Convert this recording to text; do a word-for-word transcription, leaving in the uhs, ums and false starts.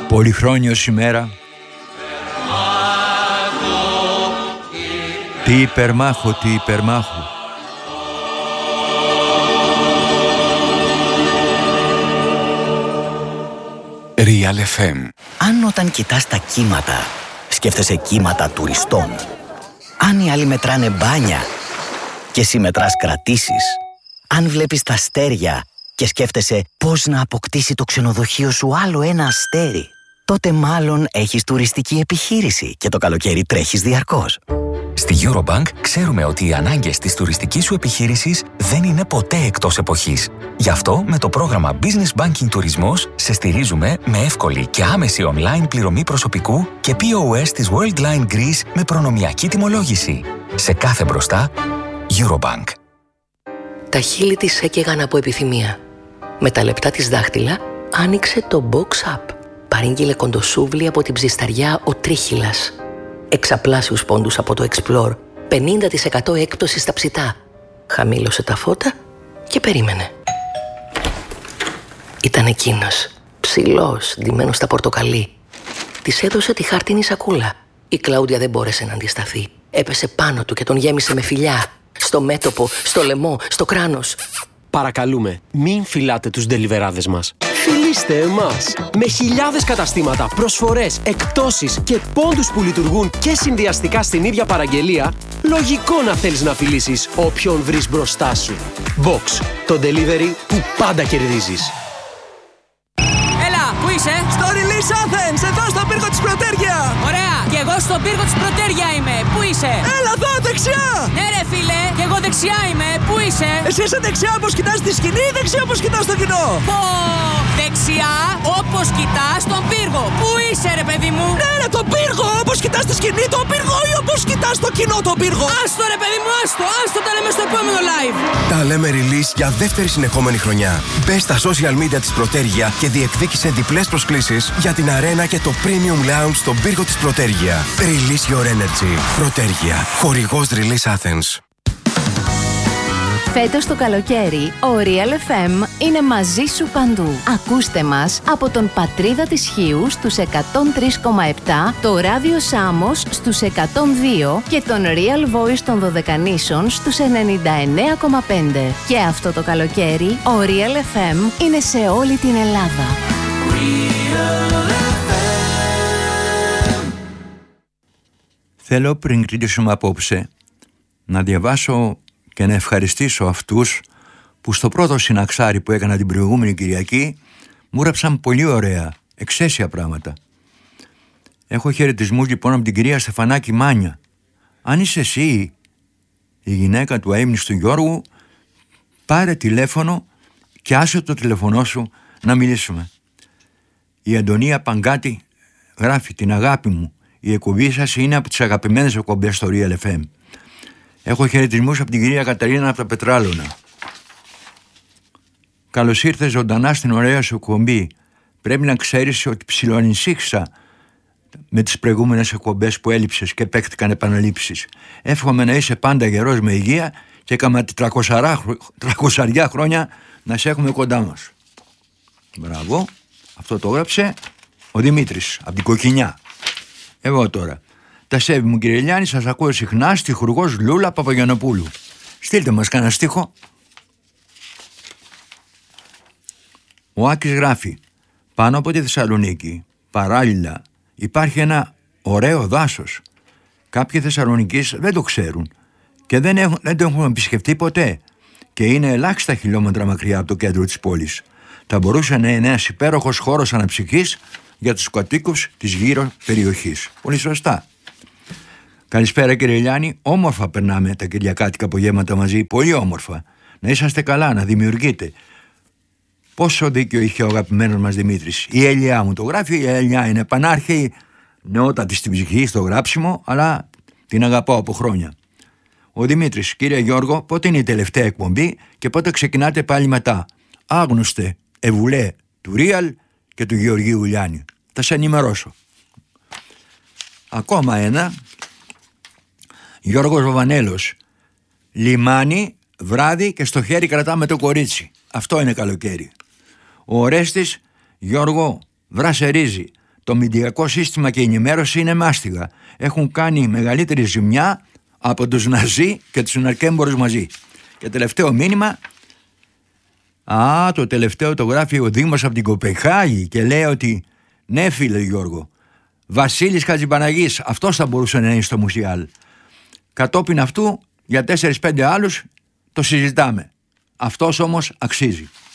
Πολυχρόνιο ημέρα. Τι υπερμάχο, τι υπερμάχο. Real εφ εμ. Αν όταν κοιτάς τα κύματα, σκέφτεσαι κύματα τουριστών. Αν οι άλλοι μετράνε μπάνια και εσύ μετράς κρατήσεις. Αν βλέπεις τα αστέρια και σκέφτεσαι πώς να αποκτήσει το ξενοδοχείο σου άλλο ένα αστέρι, τότε μάλλον έχεις τουριστική επιχείρηση και το καλοκαίρι τρέχεις διαρκώς. Στη Eurobank ξέρουμε ότι οι ανάγκες της τουριστικής σου επιχείρησης δεν είναι ποτέ εκτός εποχής. Γι' αυτό με το πρόγραμμα Business Banking Τουρισμός σε στηρίζουμε με εύκολη και άμεση online πληρωμή προσωπικού και πι ο ες της Worldline Greece με προνομιακή τιμολόγηση. Σε κάθε μπροστά, Eurobank. Τα χείλη της έκαιγαν από επιθυμία. Με τα λεπτά της δάχτυλα άνοιξε το Box Up. Παρήγγειλε κοντοσούβλι από την ψισταριά ο Τρίχυλας. Εξαπλάσιους πόντους από το Explore, πενήντα τοις εκατό έκπτωση στα ψητά. Χαμήλωσε τα φώτα και περίμενε. Ήταν εκείνος, ψηλός, ντυμένος στα πορτοκαλί. Της έδωσε τη χάρτινη σακούλα. Η Κλάουντια δεν μπόρεσε να αντισταθεί. Έπεσε πάνω του και τον γέμισε με φιλιά. Στο μέτωπο, στο λαιμό, στο κράνος. Παρακαλούμε, μην φυλάτε τους ντελιβεράδες μας. Φιλήστε εμάς! Με χιλιάδες καταστήματα, προσφορές, εκπτώσεις και πόντους που λειτουργούν και συνδυαστικά στην ίδια παραγγελία, λογικό να θέλεις να φιλήσεις όποιον βρεις μπροστά σου. Box, το delivery που πάντα κερδίζεις. Έλα, πού είσαι? Στο Release Athens, εδώ στον πύργο της Πρωτέργεια! Ωραία, και εγώ στον πύργο της Πρωτέργεια είμαι. Πού είσαι? Έλα εδώ, δεξιά! Ναι ρε φίλε, και εγώ δεξιά είμαι. Πού είσαι? Εσύ είσαι δεξιά όπως κοιτάς τη σκηνή ή δεξιά όπως κοιτάς το κοινό? Πω! Δεξιά όπως κοιτάς τον πύργο. Πού είσαι ρε παιδί μου? Ναι ρε, τον πύργο! Όπως κοιτάς τη σκηνή τον πύργο ή όπως κοιτάς το κοινό τον πύργο? Άστο ρε παιδί μου, άστο, άστο, τα λέμε στο επόμενο live. Τα λέμε release για δεύτερη συνεχόμενη χρονιά. Μπες στα social media της Πρωτέργεια και διεκδίκησε διπλές προσκλήσεις για την αρένα και το premium lounge στον πύργο της Πρωτέργεια. Release your energy. Πρωτέργεια. Χορηγός Release Athens. Φέτος το καλοκαίρι, ο Real εφ εμ είναι μαζί σου παντού. Ακούστε μας από τον Πατρίδα της Χίου στους εκατόν τρία κόμμα επτά, το Ράδιο Σάμος στους εκατόν δύο και τον Real Voice των Δωδεκανήσων στους ενενήντα εννέα κόμμα πέντε. Και αυτό το καλοκαίρι, ο Real εφ εμ είναι σε όλη την Ελλάδα. Θέλω πριν κλείσουμε απόψε να διαβάσω και να ευχαριστήσω αυτούς που στο πρώτο συναξάρι που έκανα την προηγούμενη Κυριακή μου έγραψαν πολύ ωραία, εξαίσια πράγματα. Έχω χαιρετισμούς λοιπόν από την κυρία Στεφανάκη Μάνια. Αν είσαι εσύ η γυναίκα του αείμνηστου Γιώργου, πάρε τηλέφωνο και άσε το τηλεφωνό σου να μιλήσουμε. Η Αντωνία Παγκάτη γράφει: την αγάπη μου, η εκπομπή σας είναι από τις αγαπημένες εκπομπές στο Real εφ εμ. Έχω χαιρετισμούς από την κυρία Καταρίνα από τα Πετράλωνα. Καλώς ήρθες ζωντανά στην ωραία σου εκπομπή. Πρέπει να ξέρεις ότι ψιλοανησύχησα με τις προηγούμενες εκπομπές που έλειψες και παίχτηκαν επαναλήψεις. Εύχομαι να είσαι πάντα γερός με υγεία και κάμα τριακόσια χρόνια να σε έχουμε κοντά μας. Μπράβο. Αυτό το έγραψε ο Δημήτρης από την Κοκκινιά. Εγώ τώρα. Τα σέβη μου κύριε Λιάννη, σας ακούω συχνά, στιχουργός Λούλα Παπαγιαννοπούλου. Στείλτε μας κανένα στίχο. Ο Άκης γράφει: πάνω από τη Θεσσαλονίκη, παράλληλα, υπάρχει ένα ωραίο δάσος. Κάποιοι Θεσσαλονικείς δεν το ξέρουν και δεν, έχουν, δεν το έχουν επισκεφτεί ποτέ και είναι ελάχιστα χιλιόμετρα μακριά από το κέντρο της πόλης. Θα μπορούσε να είναι ένας υπέροχος χώρος αναψυχής για τους κατοίκους της γύρω περιοχής. Πολύ σωστά. Καλησπέρα κύριε Λιάννη, όμορφα περνάμε τα κυριακάτικα απογεύματα μαζί, πολύ όμορφα. Να είσαστε καλά, να δημιουργείτε. Πόσο δίκιο είχε ο αγαπημένος μας Δημήτρης. Η Ελιά μου το γράφει, η Ελιά είναι πανάρχη, νεότατη στην ψυχή, στο γράψιμο, αλλά την αγαπάω από χρόνια. Ο Δημήτρης: κύριε Γιώργο, πότε είναι η τελευταία εκπομπή και πότε ξεκινάτε πάλι μετά? Άγνωστε Εβουλέ του Real και του Γεωργίου Λιάννη. Θα σε ενημερώσω. Ακόμα ένα. Γιώργος Βαβανέλος: λιμάνι, βράδυ και στο χέρι κρατάμε το κορίτσι. Αυτό είναι καλοκαίρι. Ο Ορέστης: Γιώργο, βράσε ρύζι. Το μηντιακό σύστημα και η ενημέρωση είναι μάστιγα. Έχουν κάνει μεγαλύτερη ζημιά από τους Ναζί και τους ναρκέμπορους μαζί. Και τελευταίο μήνυμα. Α, το τελευταίο το γράφει ο Δήμος από την Κοπεχάγη και λέει ότι ναι, φίλε Γιώργο, Βασίλης Χατζηπαναγής, αυτός θα μπορούσε να είναι στο Μουσιάλ. Κατόπιν αυτού, για τέσσερις πέντε άλλους το συζητάμε. Αυτός όμως αξίζει.